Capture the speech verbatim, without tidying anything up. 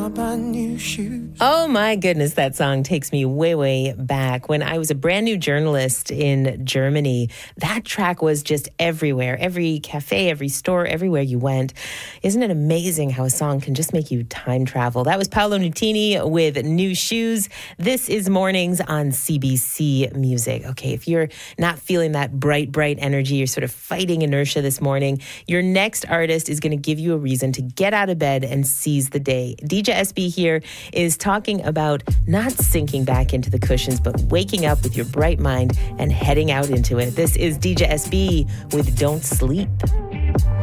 my brand new shoes. Oh my goodness, that song takes me way, way back. When I was a brand new journalist in Germany, that track was just everywhere. Every cafe, every store, everywhere you went. Isn't it amazing how a song can just make you time travel? That was Paolo Nutini with New Shoes. This is Mornings on C B C Music. Okay, if you're not feeling that bright, bright energy, you're sort of fighting inertia this morning, your next artist is going to give you a reason to get out of bed and seize the day. D J S B here is talking about not sinking back into the cushions, but waking up with your bright mind and heading out into it. This is D J S B with Don't Sleep.